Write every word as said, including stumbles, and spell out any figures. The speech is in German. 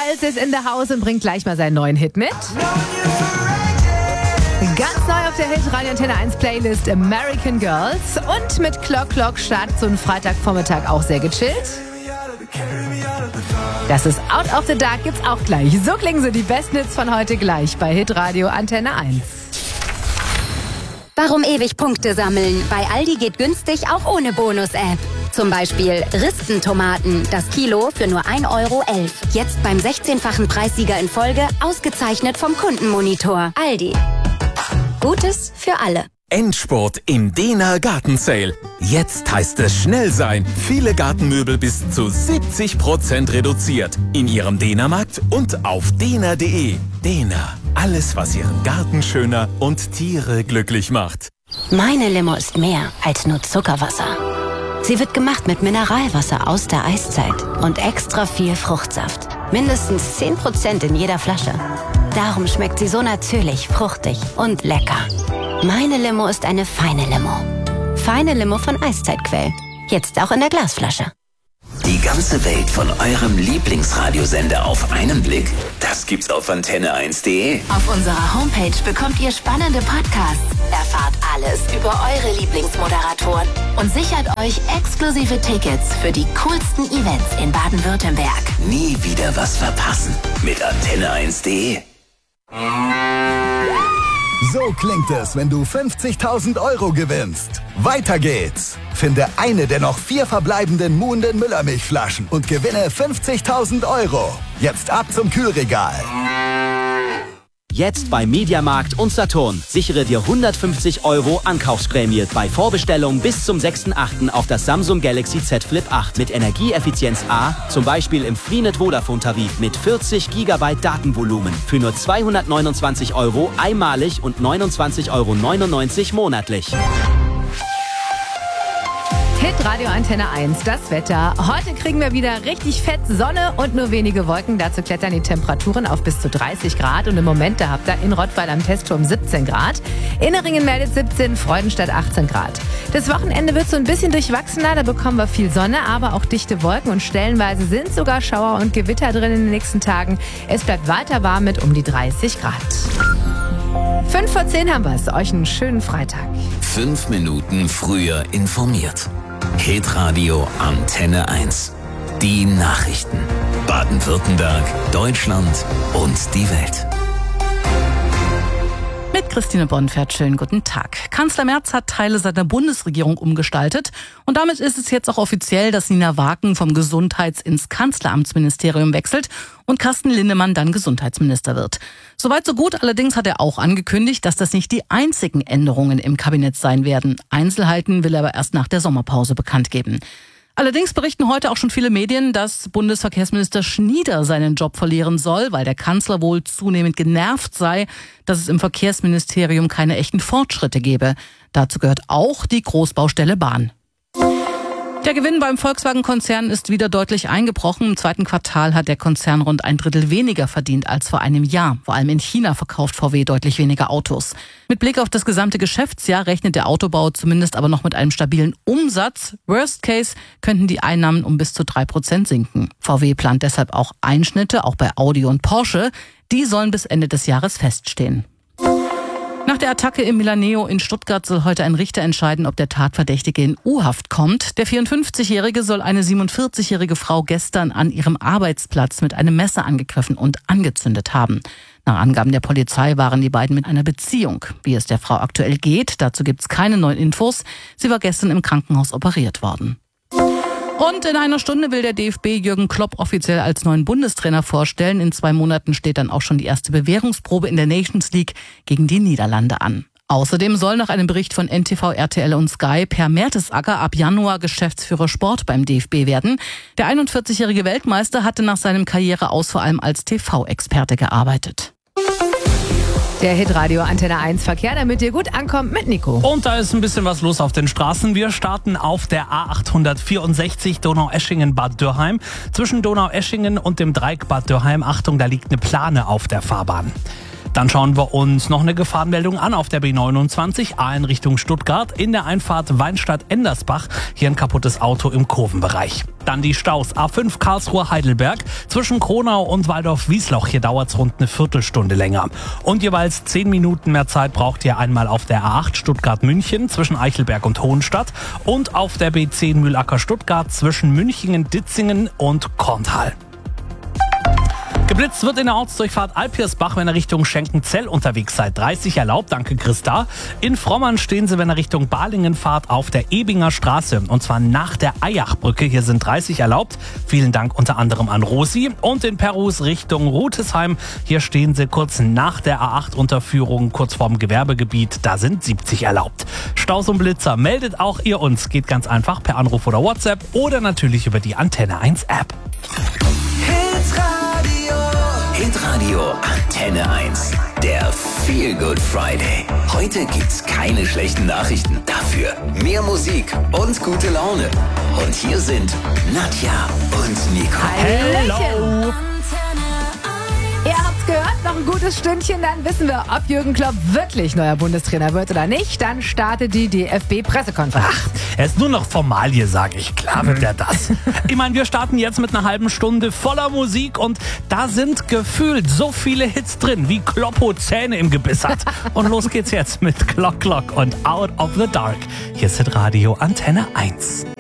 Styles ist in the house und bringt gleich mal seinen neuen Hit mit. Ganz neu auf der Hit Radio Antenne eins Playlist American Girls. Und mit Clock Clock startet so ein Freitagvormittag auch sehr gechillt. Das ist Out of the Dark, gibt's auch gleich. So klingen so die besten Hits von heute gleich bei Hit Radio Antenne eins. Warum ewig Punkte sammeln? Bei Aldi geht günstig auch ohne Bonus-App. Zum Beispiel Ristentomaten, das Kilo für nur ein Euro elf. Jetzt beim sechzehnfachen Preissieger in Folge, ausgezeichnet vom Kundenmonitor. Aldi. Gutes für alle. Endspurt im Dehner Gartensale. Jetzt heißt es schnell sein. Viele Gartenmöbel bis zu siebzig Prozent reduziert. In Ihrem Dehnermarkt und auf dehner punkt de. Dehner. Alles, was Ihren Garten schöner und Tiere glücklich macht. Meine Limo ist mehr als nur Zuckerwasser. Sie wird gemacht mit Mineralwasser aus der Eiszeit und extra viel Fruchtsaft. Mindestens zehn Prozent in jeder Flasche. Darum schmeckt sie so natürlich, fruchtig und lecker. Meine Limo ist eine feine Limo. Feine Limo von Eiszeitquell. Jetzt auch in der Glasflasche. Die ganze Welt von eurem Lieblingsradiosender auf einen Blick? Das gibt's auf antenne eins punkt de. Auf unserer Homepage bekommt ihr spannende Podcasts, erfahrt alles über eure Lieblingsmoderatoren und sichert euch exklusive Tickets für die coolsten Events in Baden-Württemberg. Nie wieder was verpassen mit antenne eins punkt de. So klingt es, wenn du fünfzigtausend Euro gewinnst. Weiter geht's. Finde eine der noch vier verbleibenden Muhnden Müllermilchflaschen und gewinne fünfzigtausend Euro. Jetzt ab zum Kühlregal. Jetzt bei Mediamarkt und Saturn. Sichere dir hundertfünfzig Euro Ankaufsprämie bei Vorbestellung bis zum sechsten achten auf das Samsung Galaxy Z Flip acht mit Energieeffizienz A, zum Beispiel im Freenet Vodafone Tarif mit vierzig Gigabyte Datenvolumen für nur zweihundertneunundzwanzig Euro einmalig und neunundzwanzig Euro neunundneunzig monatlich. Hit Radio Antenne eins, das Wetter. Heute kriegen wir wieder richtig fett Sonne und nur wenige Wolken. Dazu klettern die Temperaturen auf bis zu dreißig Grad. Und im Moment, da habt ihr in Rottweil am Testturm siebzehn Grad. Inneringen meldet siebzehn, Freudenstadt achtzehn Grad. Das Wochenende wird so ein bisschen durchwachsener. Da bekommen wir viel Sonne, aber auch dichte Wolken. Und stellenweise sind sogar Schauer und Gewitter drin in den nächsten Tagen. Es bleibt weiter warm mit um die dreißig Grad. Fünf vor zehn haben wir es. Euch einen schönen Freitag. Fünf Minuten früher informiert. Hitradio Antenne eins. Die Nachrichten. Baden-Württemberg, Deutschland und die Welt. Mit Christine Bonfert, schönen guten Tag. Kanzler Merz hat Teile seiner Bundesregierung umgestaltet und damit ist es jetzt auch offiziell, dass Nina Waken vom Gesundheits- ins Kanzleramtsministerium wechselt und Carsten Linnemann dann Gesundheitsminister wird. Soweit so gut, allerdings hat er auch angekündigt, dass das nicht die einzigen Änderungen im Kabinett sein werden. Einzelheiten will er aber erst nach der Sommerpause bekannt geben. Allerdings berichten heute auch schon viele Medien, dass Bundesverkehrsminister Schnieder seinen Job verlieren soll, weil der Kanzler wohl zunehmend genervt sei, dass es im Verkehrsministerium keine echten Fortschritte gebe. Dazu gehört auch die Großbaustelle Bahn. Der Gewinn beim Volkswagen-Konzern ist wieder deutlich eingebrochen. Im zweiten Quartal hat der Konzern rund ein Drittel weniger verdient als vor einem Jahr. Vor allem in China verkauft V W deutlich weniger Autos. Mit Blick auf das gesamte Geschäftsjahr rechnet der Autobau zumindest aber noch mit einem stabilen Umsatz. Worst Case könnten die Einnahmen um bis zu drei Prozent sinken. V W plant deshalb auch Einschnitte, auch bei Audi und Porsche. Die sollen bis Ende des Jahres feststehen. Nach der Attacke im Milaneo in Stuttgart soll heute ein Richter entscheiden, ob der Tatverdächtige in U-Haft kommt. Der vierundfünfzigjährige soll eine siebenundvierzigjährige Frau gestern an ihrem Arbeitsplatz mit einem Messer angegriffen und angezündet haben. Nach Angaben der Polizei waren die beiden mit einer Beziehung. Wie es der Frau aktuell geht, dazu gibt es keine neuen Infos. Sie war gestern im Krankenhaus operiert worden. Und in einer Stunde will der D F B Jürgen Klopp offiziell als neuen Bundestrainer vorstellen. In zwei Monaten steht dann auch schon die erste Bewährungsprobe in der Nations League gegen die Niederlande an. Außerdem soll nach einem Bericht von N T V, R T L und Sky Per Mertesacker ab Januar Geschäftsführer Sport beim D F B werden. Der einundvierzigjährige Weltmeister hatte nach seinem Karriereaus vor allem als T V-Experte gearbeitet. Der Hitradio Antenne eins Verkehr, damit ihr gut ankommt mit Nico. Und da ist ein bisschen was los auf den Straßen. Wir starten auf der A achthundertvierundsechzig Donaueschingen-Bad Dürrheim. Zwischen Donaueschingen und dem Dreieck Bad Dürrheim, Achtung, da liegt eine Plane auf der Fahrbahn. Dann schauen wir uns noch eine Gefahrenmeldung an auf der B neunundzwanzig, A in Richtung Stuttgart, in der Einfahrt Weinstadt-Endersbach. Hier ein kaputtes Auto im Kurvenbereich. Dann die Staus, A fünf Karlsruhe-Heidelberg, zwischen Kronau und Waldorf-Wiesloch. Hier dauert es rund eine Viertelstunde länger. Und jeweils zehn Minuten mehr Zeit braucht ihr einmal auf der A acht Stuttgart-München zwischen Eichelberg und Hohenstadt und auf der B zehn Mühlacker-Stuttgart zwischen Münchingen, Ditzingen und Korntal. Geblitzt wird in der Ortsdurchfahrt Alpirsbach, wenn ihr Richtung Schenkenzell unterwegs seid. dreißig erlaubt, danke Christa. In Frommern stehen sie, wenn ihr Richtung Balingen fahrt, auf der Ebinger Straße. Und zwar nach der Eyachbrücke. Hier sind dreißig erlaubt. Vielen Dank unter anderem an Rosi. Und in Perus Richtung Rutesheim. Hier stehen sie kurz nach der A acht Unterführung, kurz vorm Gewerbegebiet. Da sind siebzig erlaubt. Staus und Blitzer, meldet auch ihr uns. Geht ganz einfach per Anruf oder WhatsApp oder natürlich über die Antenne eins App. Hitradio Antenne eins. Der Feel Good Friday. Heute gibt's keine schlechten Nachrichten. Dafür mehr Musik und gute Laune. Und hier sind Nadja und Nico. Hello. Ihr habt's gehört, noch ein gutes Stündchen, dann wissen wir, ob Jürgen Klopp wirklich neuer Bundestrainer wird oder nicht. Dann startet die D F B-Pressekonferenz. Ach, er ist nur noch Formalie, sage ich. Klar wird er das. Ich meine, wir starten jetzt mit einer halben Stunde voller Musik und da sind gefühlt so viele Hits drin, wie Kloppo Zähne im Gebiss hat. Und los geht's jetzt mit Clock Clock und Out of the Dark. Hier ist Hitradio Antenne eins.